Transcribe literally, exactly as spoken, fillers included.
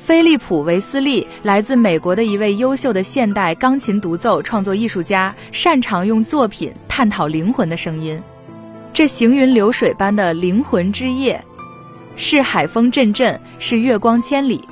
菲利普·维斯利来自美国的一位优秀的现代钢琴独奏创作艺术家，擅长用作品探讨灵魂的声音。这行云流水般的灵魂之夜，是海风阵阵，是月光千里，